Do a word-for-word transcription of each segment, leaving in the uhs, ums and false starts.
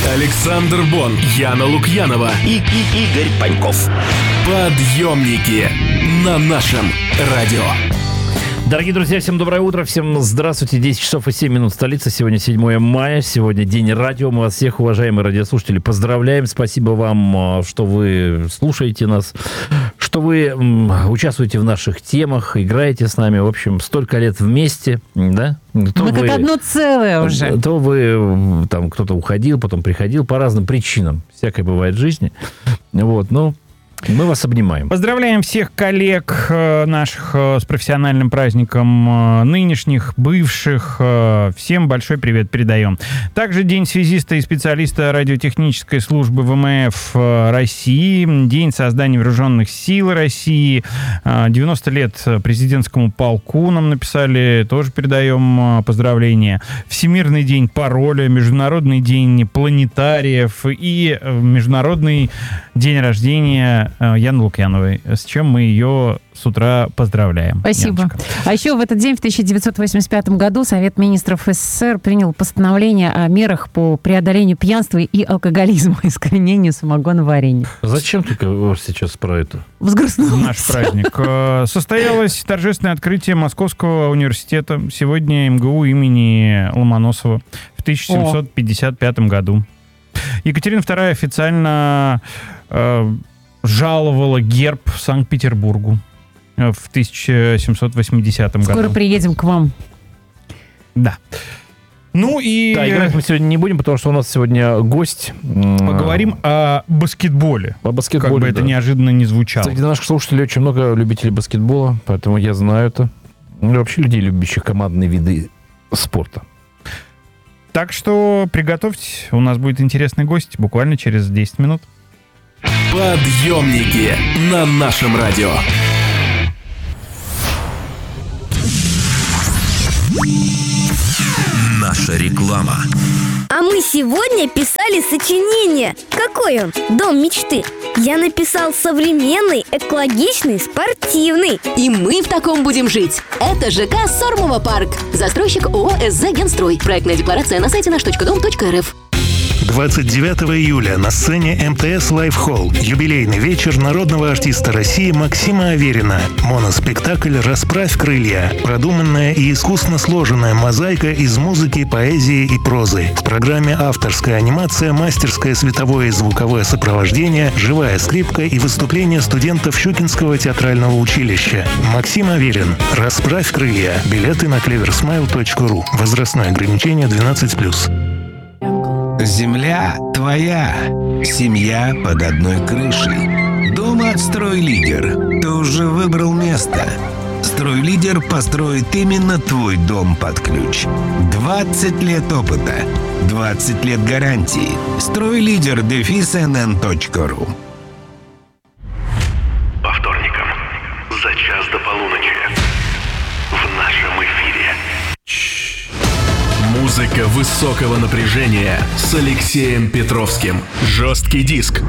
Александр Бон, Яна Лукьянова и, и Игорь Паньков. Подъемники на нашем радио. Дорогие друзья, всем доброе утро, всем здравствуйте. десять часов и семь минут столица. Сегодня седьмое мая, сегодня день радио. Мы вас всех, уважаемые радиослушатели, поздравляем. Спасибо вам, что вы слушаете нас, что вы участвуете в наших темах, играете с нами. В общем, столько лет вместе, да? То Мы вы, как одно целое уже. То вы, там, кто-то уходил, потом приходил по разным причинам. Всякое бывает в жизни. Вот, ну... Мы вас обнимаем. Поздравляем всех коллег э, наших э, с профессиональным праздником, э, нынешних, бывших. Э, всем большой привет передаем. Также День связиста и специалиста радиотехнической службы ВМФ э, России, День создания вооруженных сил России, э, девяносто лет президентскому полку нам написали, тоже передаем э, поздравления. Всемирный день пароля, Международный день планетариев и э, Международный день рождения Яны Лукьяновой, с чем мы ее с утра поздравляем. Спасибо. Яночка. А еще в этот день, в тысяча девятьсот восемьдесят пятом году, Совет министров СССР принял постановление о мерах по преодолению пьянства и алкоголизма, искоренению самогоноварения. Зачем ты сейчас про это? Взгрустнулся. Наш праздник. Состоялось торжественное открытие Московского университета. Сегодня МГУ имени Ломоносова в тысяча семьсот пятьдесят пятом году. Екатерина вторая официально э, жаловала герб Санкт-Петербургу в тысяча семьсот восьмидесятом году. Скоро приедем к вам. Да. Ну и... Да, играть мы сегодня не будем, потому что у нас сегодня гость. Поговорим о баскетболе. О баскетболе, Как бы да. это неожиданно не звучало. Среди наших слушателей очень много любителей баскетбола, поэтому я знаю это. Ну и вообще людей, любящих командные виды спорта. Так что приготовьтесь, у нас будет интересный гость буквально через десять минут. Подъемники на нашем радио. Наша реклама. А мы сегодня писали сочинение. Какой он? Дом мечты. Я написал современный, экологичный, спортивный. И мы в таком будем жить. Это ЖК Сормово парк. Застройщик ООО СЗ Генстрой. Проектная декларация на сайте наш точка дом точка эр эф. двадцать девятого июля на сцене МТС Лайв Холл. Юбилейный вечер народного артиста России Максима Аверина. Моноспектакль «Расправь крылья». Продуманная и искусно сложенная мозаика из музыки, поэзии и прозы. В программе авторская анимация, мастерское световое и звуковое сопровождение, живая скрипка и выступление студентов Щукинского театрального училища. Максим Аверин. «Расправь крылья». Билеты на клеверсмайл точка ру. Возрастное ограничение двенадцать плюс. Земля твоя, семья под одной крышей. Дома от «Стройлидер». Ты уже выбрал место. «Стройлидер» построит именно твой дом под ключ. двадцать лет опыта, двадцать лет гарантии. «Стройлидер» дефис эн эн точка ру. По вторникам за час до полуночи в нашем эфире. Музыка высокого напряжения с Алексеем Петровским. Жесткий диск.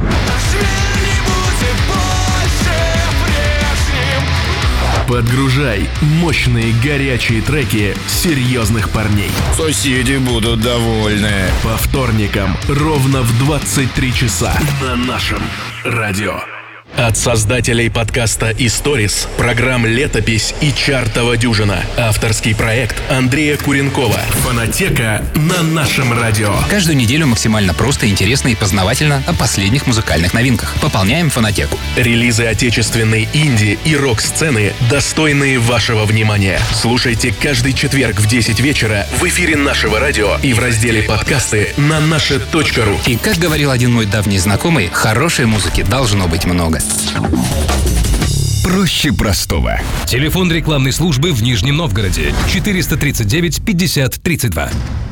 Подгружай мощные горячие треки серьезных парней. Соседи будут довольны. По вторникам ровно в двадцать три часа на нашем радио. От создателей подкаста «Историс», программ «Летопись» и «Чартова дюжина». Авторский проект Андрея Куренкова. Фонотека на нашем радио. Каждую неделю максимально просто, интересно и познавательно о последних музыкальных новинках. Пополняем фонотеку. Релизы отечественной инди и рок-сцены, достойные вашего внимания. Слушайте каждый четверг в десять вечера в эфире нашего радио и в разделе «Подкасты» на наше точка ру. И, как говорил один мой давний знакомый, хорошей музыки должно быть много. Проще простого. Телефон рекламной службы в Нижнем Новгороде. четыреста тридцать девять пятьдесят тридцать два.